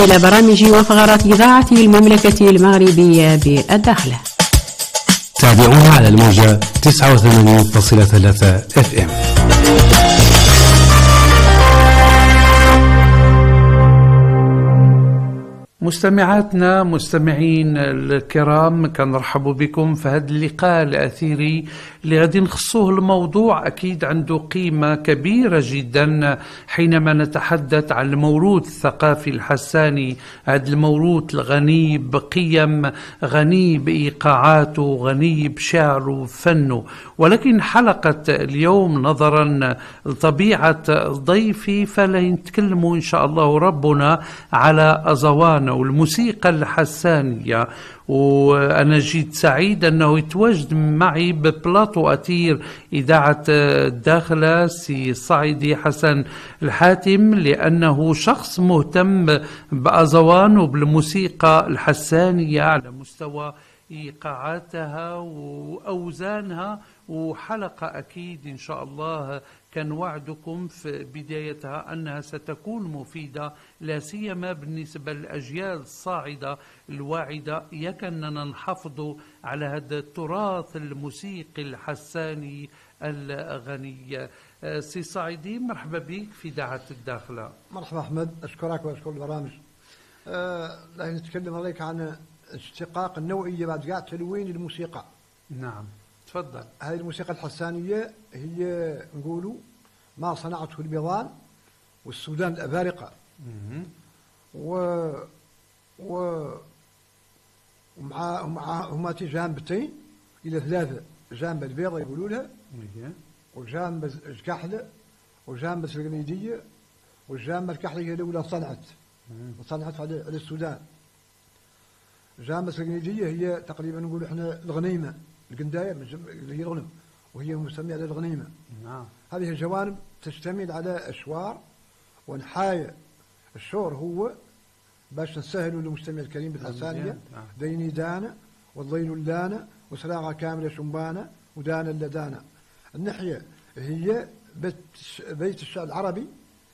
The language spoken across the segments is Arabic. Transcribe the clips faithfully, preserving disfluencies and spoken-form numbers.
إلى برامج وفقرات إذاعة المملكة المغربية بالداخلة. تابعونا على الموجة تسعة وثمانين فاصلة ثلاثة اف ام. مستمعاتنا مستمعين الكرام، كنرحب بكم في هذا اللقاء الأثيري اللي غادي نخصوه الموضوع أكيد عنده قيمة كبيرة جدا حينما نتحدث عن الموروث الثقافي الحساني، هذا الموروث الغني بقيم، غني بإيقاعاته، غني بشعره وفنه. ولكن حلقة اليوم نظرا لطبيعة ضيفي فلا نتكلموا إن شاء الله ربنا على أزوان والموسيقى الحسانية. وأنا جيت سعيد أنه يتواجد معي ببلاطو أثير إذاعة الداخلة سي صعيدي حسن الحاتم، لأنه شخص مهتم بأزوان وبالموسيقى الحسانية على مستوى إيقاعاتها وأوزانها. وحلقة أكيد إن شاء الله كان وعدكم في بدايتها أنها ستكون مفيدة، لا سيما بالنسبة للأجيال الصاعدة الواعدة، يكننا نحافظ على هذا التراث الموسيقي الحساني الغني. سي صعيدي، مرحبا بك في إذاعة الداخلة. مرحبا أحمد، أشكرك وأشكر البرامج. أه نتكلم عليك عن اشتقاق النوعية بعد قاع تلوين الموسيقى. نعم تفضل. هذه الموسيقى الحسانية هي نقولوا ما صنعته البيضان والسودان الأفارقة. و و ومع ومع هما جانبتين إلى ثلاثة، جانب البيضة يقولوا لها، وجانب الكحلة، وجانب السلقنيدية، وجانب الكحلة هي الأولى صنعت وصنعت على السودان. جانب السلقنيدية هي تقريبا نقول احنا الغنيمة، القنداية اللي هي الغنم، وهي مسمية على الغنيمة. نعم. هذه الجوانب تشتمل على أشوار ونحايا. الشور هو باش نسهلوا للمستمع الكريم بالحسانية: ديني دانا والليل لانا وسراغة كاملة شنبانا ودانا لدانا. النحية هي بيت, بيت الشعر العربي،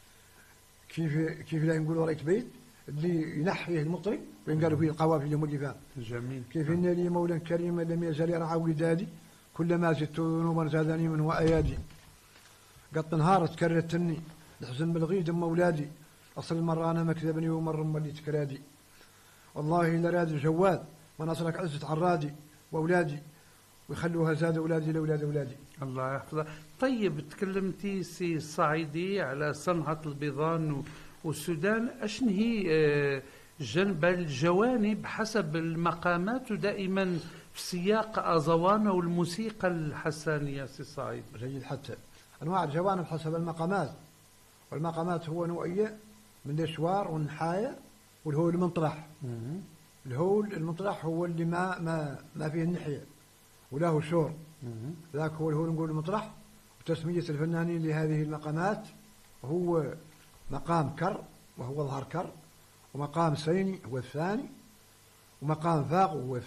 كيف كيف لا نقولوا رأيت بيت اللي ينحيه المطرب وين قالوا فيه القوافي اللي مؤلفان. جميل. كيف إن لي مولا كريما لم يزل يرعى ودادي كلما زدت ذنوبا زادني من وأيادي. قط نهار تكررتني الحزن بالغيد ام اولادي اصل المره انا ما كذبني ومر ملي تكرادي. والله لراد الجواد ونصرك عزة عرادي واولادي ويخلوها زاد اولادي لاولاد اولادي. الله يحفظها. طيب تكلمتي سي صعيدي على صنعة البيضان والسودان، اشن هي جنب الجوانب حسب المقامات ودائما في سياق أزوان والموسيقى الحسانية سي صعيد؟ جيد. حتى أنواع الجوانب حسب المقامات، والمقامات هو نوعية من الأشوار والنحايا والهول المنطرح. الهول المنطرح هو اللي ما ما ما فيه النحية وله شور، ذاك هو الهول نقول المنطرح. وتسمية الفنانين لهذه المقامات هو مقام كر وهو ظهر كر، ومقام سيني هو الثاني، ومقام فاق هو